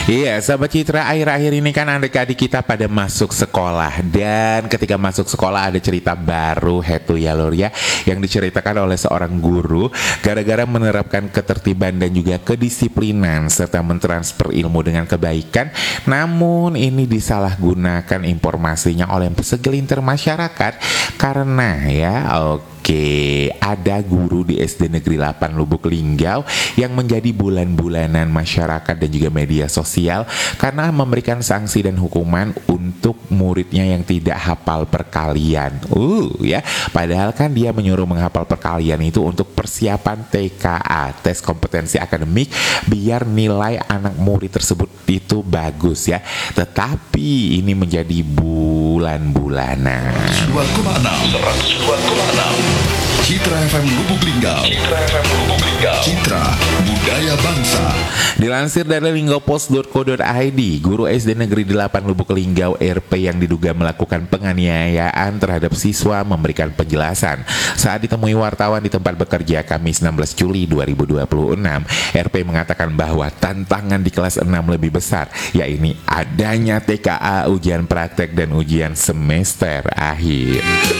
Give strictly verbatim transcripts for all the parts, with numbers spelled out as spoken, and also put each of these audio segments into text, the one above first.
Iya, sahabat Citra, akhir-akhir ini kan adik-adik kita pada masuk sekolah. Dan ketika masuk sekolah ada cerita baru, Hetu ya Lur ya, yang diceritakan oleh seorang guru gara-gara menerapkan ketertiban dan juga kedisiplinan serta mentransfer ilmu dengan kebaikan. Namun ini disalahgunakan informasinya oleh segelintir masyarakat karena ya oke Oke, ada guru di S D Negeri delapan Lubuk Linggau yang menjadi bulan-bulanan masyarakat dan juga media sosial karena memberikan sanksi dan hukuman untuk muridnya yang tidak hafal perkalian. Uh, ya, padahal kan dia menyuruh menghafal perkalian itu untuk persiapan T K A, tes kompetensi akademik, biar nilai anak murid tersebut itu bagus ya. Tetapi ini menjadi bulan-bulanan. seratus dua koma enam seratus dua koma enam Citra F M Lubuk Linggau. Citra F M Lubuk Linggau. Citra Budaya Bangsa. Dilansir dari linggaupost dot co dot i d, guru S D Negeri delapan Lubuk Linggau R P yang diduga melakukan penganiayaan terhadap siswa memberikan penjelasan. Saat ditemui wartawan di tempat bekerja Kamis enam belas Juli dua ribu dua puluh enam, R P mengatakan bahwa tantangan di kelas enam lebih besar, yaitu adanya T K A, ujian praktek dan ujian semester akhir.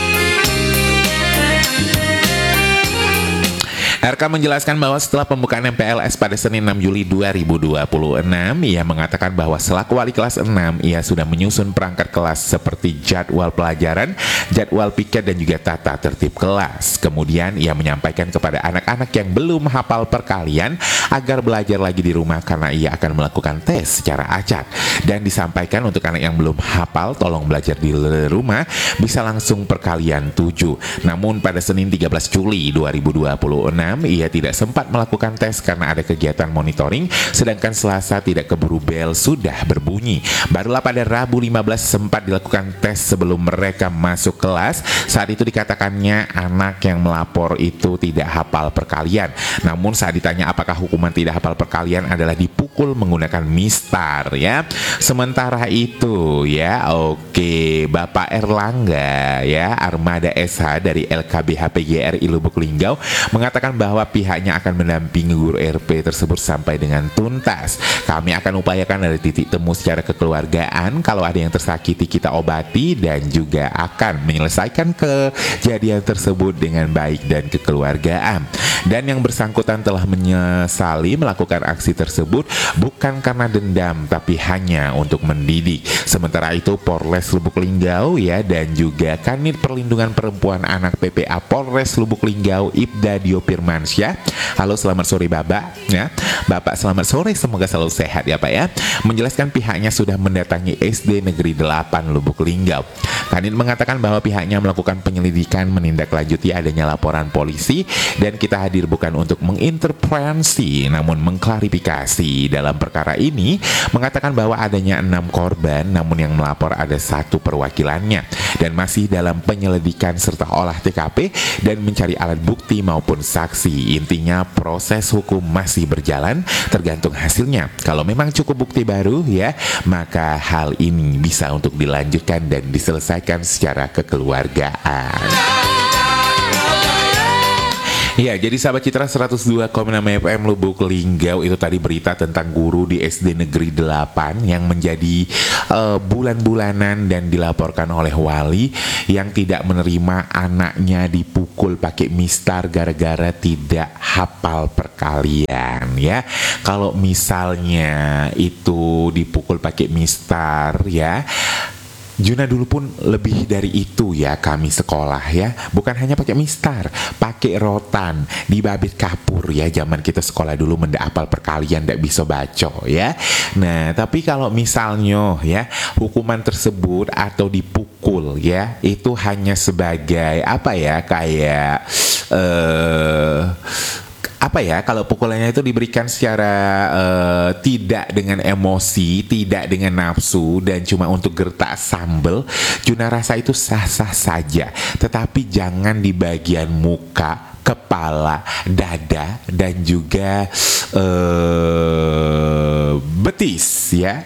R K menjelaskan bahwa setelah pembukaan M P L S pada Senin enam Juli dua ribu dua puluh enam, ia mengatakan bahwa selaku wali kelas enam, ia sudah menyusun perangkat kelas seperti jadwal pelajaran, jadwal piket dan juga tata tertib kelas. Kemudian ia menyampaikan kepada anak-anak yang belum hafal perkalian agar belajar lagi di rumah karena ia akan melakukan tes secara acak. Dan disampaikan untuk anak yang belum hafal, tolong belajar di rumah, bisa langsung perkalian tujuh. Namun pada Senin tiga belas Juli dua ribu dua puluh enam, ia tidak sempat melakukan tes karena ada kegiatan monitoring, sedangkan Selasa tidak keburu bel sudah berbunyi. Barulah pada Rabu lima belas sempat dilakukan tes sebelum mereka masuk kelas. Saat itu dikatakannya anak yang melapor itu tidak hafal perkalian. Namun saat ditanya apakah hukuman tidak hafal perkalian adalah dipukul menggunakan mistar ya. Sementara itu ya, oke, Bapak Erlangga ya, Armada S H dari L K B H P G R I Lubuk Linggau mengatakan bahwa pihaknya akan mendampingi guru R P tersebut sampai dengan tuntas. Kami akan upayakan dari titik temu secara kekeluargaan. Kalau ada yang tersakiti kita obati dan juga akan menyelesaikan kejadian tersebut dengan baik dan kekeluargaan. Dan yang bersangkutan telah menyesali melakukan aksi tersebut bukan karena dendam tapi hanya untuk mendidik. Sementara itu Polres Lubuk Linggau ya dan juga Kanit Perlindungan Perempuan Anak P P A Polres Lubuk Linggau Ibda Dio Firmansyah. Halo, selamat sore Bapak ya. Bapak selamat sore, semoga selalu sehat ya Pak ya. Menjelaskan pihaknya sudah mendatangi S D Negeri delapan Lubuk Linggau. Kanit mengatakan bahwa pihaknya melakukan penyelidikan menindaklanjuti adanya laporan polisi dan kita hadir bukan untuk mengintervensi namun mengklarifikasi. Dalam perkara ini mengatakan bahwa adanya enam korban namun yang melapor ada satu perwakilannya dan masih dalam penyelidikan serta olah T K P dan mencari alat bukti maupun saksi. Intinya proses hukum masih berjalan tergantung hasilnya. Kalau memang cukup bukti baru ya, maka hal ini bisa untuk dilanjutkan dan diselesaikan secara kekeluargaan. Ya, jadi sahabat Citra seratus dua koma enam F M Lubuk Linggau, itu tadi berita tentang guru di S D Negeri delapan yang menjadi uh, bulan-bulanan dan dilaporkan oleh wali yang tidak menerima anaknya dipukul pakai mistar gara-gara tidak hafal perkalian ya. Kalau misalnya itu dipukul pakai mistar ya, Juna dulu pun lebih dari itu ya kami sekolah ya. Bukan hanya pakai mistar, pakai rotan, dibabit kapur ya. Zaman kita sekolah dulu mendak apal perkalian, ndak bisa baca ya. Nah, tapi kalau misalnya ya hukuman tersebut atau dipukul ya, itu hanya sebagai apa ya, kayak eh apa ya, kalau pukulannya itu diberikan secara uh, tidak dengan emosi, tidak dengan nafsu dan cuma untuk gertak sambel, Juna rasa itu sah-sah saja. Tetapi jangan di bagian muka, kepala, dada dan juga uh, betis ya.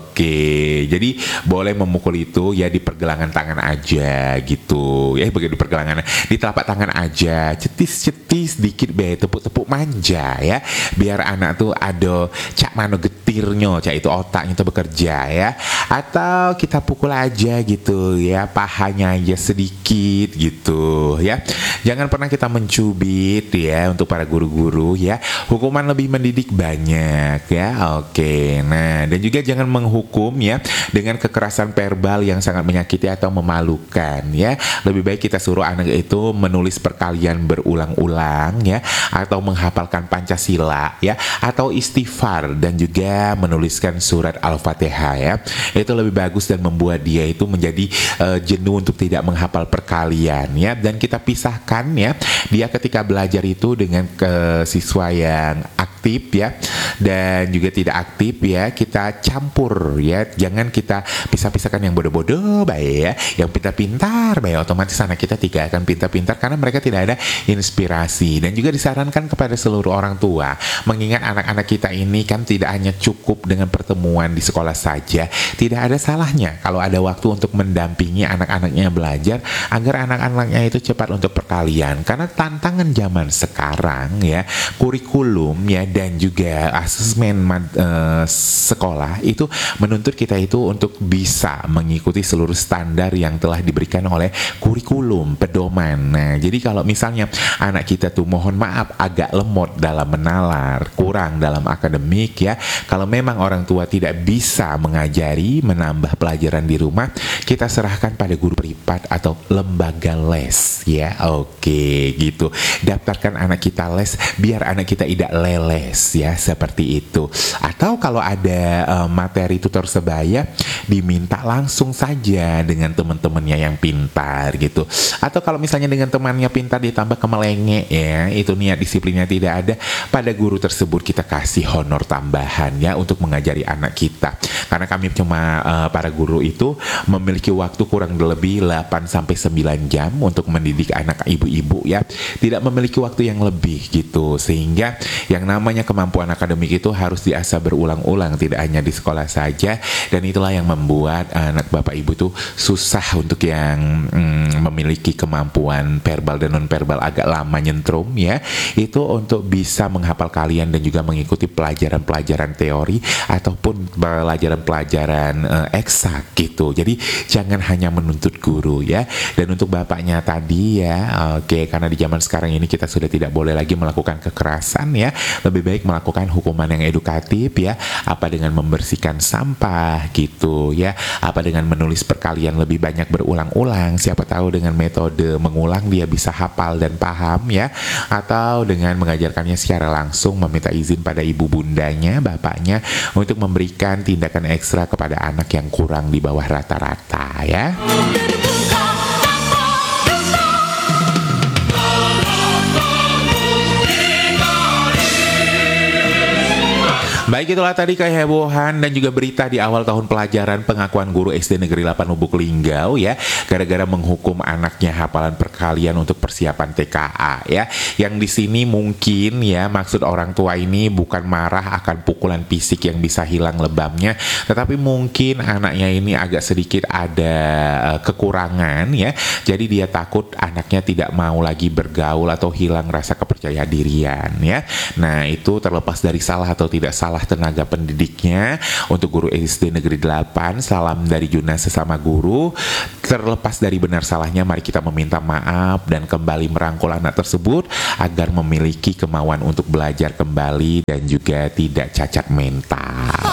Oke, jadi boleh memukul itu ya di pergelangan tangan aja gitu ya, bagian di pergelangan, di telapak tangan aja, cetis-cetis dikit be, tepuk-tepuk manja ya, biar anak tuh ada cak mano getirnya, cak itu otaknya tuh bekerja ya. Atau kita pukul aja gitu ya, pahanya aja sedikit gitu ya. Jangan pernah kita mencubit ya, untuk para guru-guru ya. Hukuman lebih mendidik banyak ya. Oke, nah dan juga jangan menghukum ya dengan kekerasan verbal yang sangat menyakiti atau memalukan ya. Lebih baik kita suruh anak itu menulis perkalian berulang-ulang ya, atau menghafalkan Pancasila ya, atau istighfar dan juga menuliskan surat Al-Fatihah ya. Itu lebih bagus dan membuat dia itu menjadi uh, jenuh untuk tidak menghafal perkalian ya. Dan kita pisahkan ya, dia ketika belajar itu dengan ke siswa yang aktif ya, dan juga tidak aktif ya, kita campur ya. Jangan kita pisah-pisahkan yang bodoh-bodoh baik ya, yang pintar-pintar baik, otomatis anak kita tidak akan pintar-pintar karena mereka tidak ada inspirasi. Dan juga disarankan kepada seluruh orang tua, mengingat anak-anak kita ini kan tidak hanya cukup dengan pertemuan di sekolah saja, tidak ada salahnya kalau ada waktu untuk mendampingi anak-anaknya belajar agar anak-anaknya itu cepat untuk perkalian. Karena tantangan zaman sekarang ya, kurikulum ya, dan juga asesmen uh, sekolah itu menuntut kita itu untuk bisa mengikuti seluruh standar yang telah diberikan oleh kurikulum pedoman. Nah, jadi kalau misalnya anak kita tuh mohon maaf agak lemot dalam menalar, kurang dalam akademik ya, kalau memang orang tua tidak bisa mengajari, menambah pelajaran di rumah, kita serahkan pada guru privat atau lembaga les ya. Oke, gitu. Daftarkan anak kita les biar anak kita tidak leles ya, seperti itu. Atau kalau ada uh, materi tutor sebaya, diminta langsung saja dengan teman-temannya yang pintar gitu. Atau kalau misalnya dengan temannya pintar ditambah kemelenge ya, itu niat disiplinnya tidak ada, pada guru tersebut kita kasih honor tambahan ya untuk mengajari anak kita. Karena kami cuma uh, para guru itu memiliki waktu kurang lebih delapan sampai sembilan jam untuk mendidik anak ibu-ibu ya. Tidak memiliki waktu yang lebih gitu. Sehingga yang namanya kemampuan akademik itu harus diasah berulang-ulang, tidak hanya di sekolah saja. Dan itulah yang membuat anak bapak ibu tuh susah untuk yang mm, memiliki kemampuan verbal dan non-verbal agak lama nyentrum ya. Itu untuk bisa menghafal kalian dan juga mengikuti pelajaran-pelajaran teori ataupun pelajaran-pelajaran uh, eksak gitu. Jadi jangan hanya menuntut guru ya. Dan untuk bapaknya tadi ya, oke, okay, karena di zaman sekarang ini kita sudah tidak boleh lagi melakukan kekerasan ya. Lebih baik melakukan hukuman yang edukatif ya. Apa dengan membersihkan sampah gitu ya. Apa dengan menulis perkalian lebih banyak berulang-ulang. Siapa tahu dengan metode mengulang dia bisa hafal dan paham ya. Atau dengan mengajarkannya secara langsung, meminta izin pada ibu bundanya, bapaknya untuk memberikan tindakan ekstra kepada anak yang kurang di bawah rata-rata ya. Baik, itulah tadi kehebohan dan juga berita di awal tahun pelajaran pengakuan guru S D Negeri delapan Lubuk Linggau ya, gara-gara menghukum anaknya hafalan perkalian untuk persiapan T K A ya. Yang di sini mungkin ya maksud orang tua ini bukan marah akan pukulan fisik yang bisa hilang lebamnya, tetapi mungkin anaknya ini agak sedikit ada uh, kekurangan ya. Jadi dia takut anaknya tidak mau lagi bergaul atau hilang rasa kepercayaan dirian ya. Nah, itu terlepas dari salah atau tidak salah tenaga pendidiknya. Untuk guru S D Negeri delapan, salam dari Juna sesama guru. Terlepas dari benar salahnya, mari kita meminta maaf dan kembali merangkul anak tersebut agar memiliki kemauan untuk belajar kembali dan juga tidak cacat mental.